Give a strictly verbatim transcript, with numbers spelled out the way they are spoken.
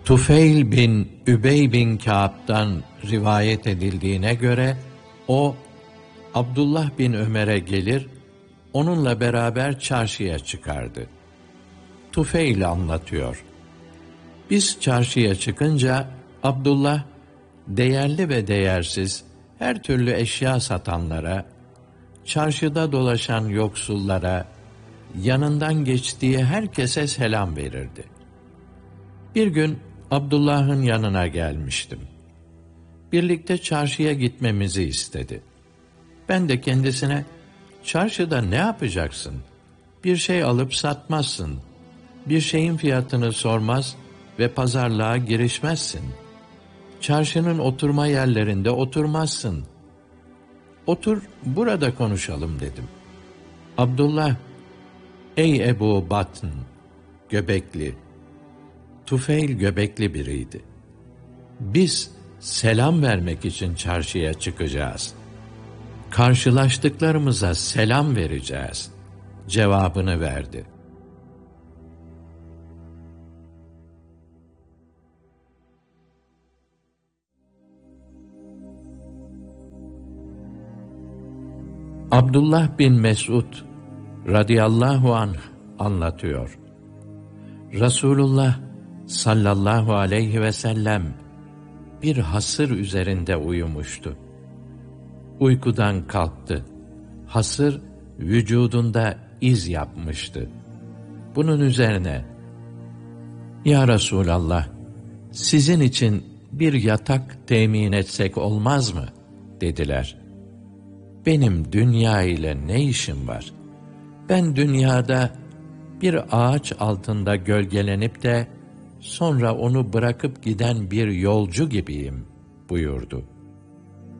Tufeil bin Übey bin Kâb'dan rivayet edildiğine göre, o, Abdullah bin Ömer'e gelir, onunla beraber çarşıya çıkardı. Tufeil anlatıyor. Biz çarşıya çıkınca, Abdullah, değerli ve değersiz her türlü eşya satanlara, çarşıda dolaşan yoksullara, yanından geçtiği herkese selam verirdi. Bir gün Abdullah'ın yanına gelmiştim. Birlikte çarşıya gitmemizi istedi. Ben de kendisine, çarşıda ne yapacaksın? Bir şey alıp satmazsın. Bir şeyin fiyatını sormaz ve pazarlığa girişmezsin. Çarşının oturma yerlerinde oturmazsın. Otur, burada konuşalım dedim. Abdullah, ey Ebu Batn, göbekli, Tufeil göbekli biriydi. Biz selam vermek için çarşıya çıkacağız. Karşılaştıklarımıza selam vereceğiz cevabını verdi. Abdullah bin Mes'ud radıyallahu anh anlatıyor. Resulullah sallallahu aleyhi ve sellem bir hasır üzerinde uyumuştu. Uykudan kalktı. Hasır vücudunda iz yapmıştı. Bunun üzerine, Ya Resulallah, sizin için bir yatak temin etsek olmaz mı? Dediler. Benim dünya ile ne işim var? Ben dünyada bir ağaç altında gölgelenip de sonra onu bırakıp giden bir yolcu gibiyim buyurdu.